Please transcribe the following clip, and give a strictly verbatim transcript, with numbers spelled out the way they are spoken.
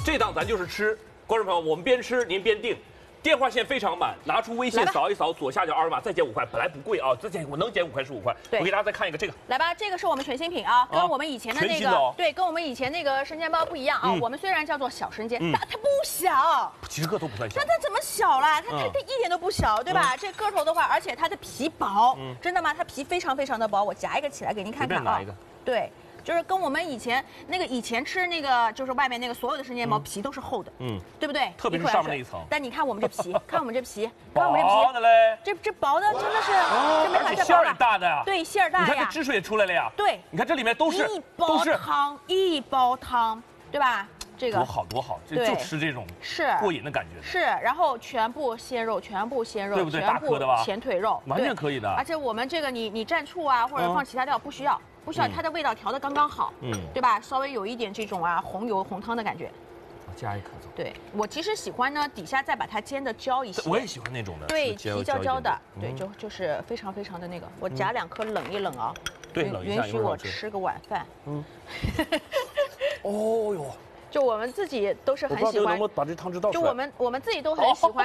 这档咱就是吃，观众朋友，我们边吃您边定。电话线非常满，拿出微信扫一扫左下角二维码，再减五块，本来不贵啊，再减我能减五块是五块。我给大家再看一个这个， 来吧，这个是我们全新品啊，跟我们以前的那个、 哦、 对，跟我们以前那个生煎包不一样啊。嗯、我们虽然叫做小生煎， 嗯、 但它不小， 其实个头不算小。 那它怎么小啦？它它它一点都不小，对吧？嗯、这个头的话，而且它的皮薄，嗯、真的吗？它皮非常非常的薄，我夹一个起来给您看看啊。 拿一个。 对。就是跟我们以前那个以前吃那个，就是外面那个所有的生煎包皮都是厚的，嗯，对不对？ 特别是上面那一层。 但你看我们这皮，看我们这皮，看我们这皮， 薄的嘞， 这这薄的真的是，这没法馅儿也大的呀， 对，馅儿大呀。 你看这汁水也出来了呀， 对， 你看这里面都是一包汤，一包汤，对吧？这个多好多好，就就吃这种是过瘾的感觉。 是，然后全部鲜肉，全部鲜肉， 对不对？ 大颗的吧？ 前腿肉， 完全可以的。 而且我们这个你你蘸醋啊，或者放其他料不需要。不需要，它的味道调的刚刚好，嗯，对吧？稍微有一点这种啊红油红汤的感觉， 我加一颗走。 对我其实喜欢呢，底下再把它煎的焦一些。 我也喜欢那种的， 对，皮焦焦的，对，就就是非常非常的那个。我夹两颗冷一冷啊， 对，冷一下， 允许我吃个晚饭。 嗯。哦哟， 就我们自己都是很喜欢， 把这汤汁倒出来。 就我们我们自己都很喜欢。